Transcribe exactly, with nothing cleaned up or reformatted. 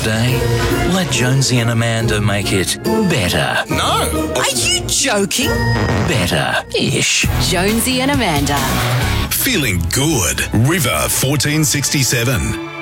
tough day? Let Jonesy and Amanda make it better. No. Are you joking? Better-ish. Jonesy and Amanda. Feeling good. River fourteen sixty-seven.